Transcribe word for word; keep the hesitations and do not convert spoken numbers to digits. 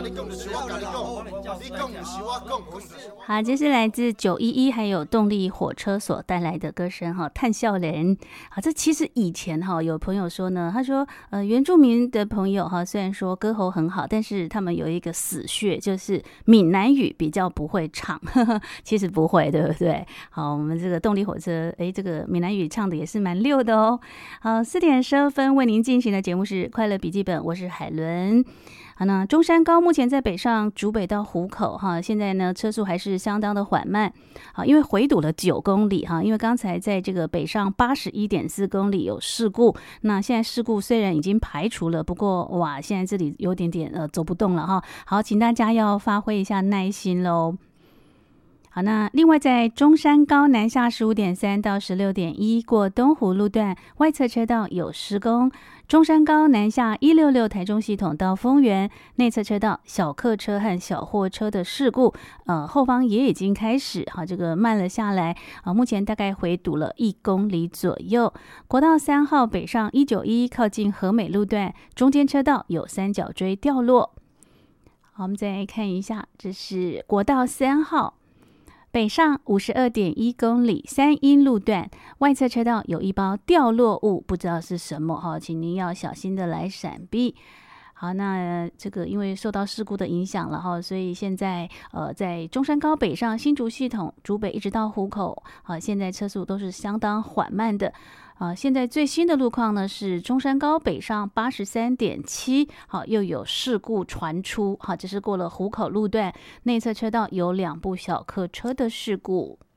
好，这是来自九一一还有动力火车所带来的歌声哈，叹笑脸。好，这其实以前哈有朋友说呢，他说呃原住民的朋友哈，虽然说歌喉很好，但是他们有一个死穴，就是闽南语比较不会唱。呵呵，其实不会，对不对？好，我们这个动力火车，哎，这个闽南语唱的也是蛮溜的哦。好，四点十二分为您进行的节目是快乐笔记本，我是海伦。好，那中山高目前在北上竹北到湖口哈，现在呢车速还是相当的缓慢。好，因为回堵了九公里哈，因为刚才在这个北上八十一点四公里有事故，那现在事故虽然已经排除了，不过哇，现在这里有点点呃走不动了哈。好，请大家要发挥一下耐心喽。好，那另外在中山高南下十五点三到十六点一过东湖路段外侧车道有施工，中山高南下一六六台中系统到丰原内侧车道小客车和小货车的事故，呃，后方也已经开始，好，这个慢了下来，啊，目前大概回堵了一公里左右。国道三号北上一九一靠近和美路段中间车道有三角锥掉落。好，我们再来看一下，这是国道三号。北上五十二点一公里，三阴路段外侧车道有一包掉落物，不知道是什么哈，请您要小心的来闪避。好，那这个因为受到事故的影响了哈，所以现在呃在中山高北上新竹系统竹北一直到湖口，啊，现在车速都是相当缓慢的。啊，现在最新的路况呢是中山高北上八十三点七，好，又有事故传出，好，这是过了湖口路段内侧车道有两部小客车的事故。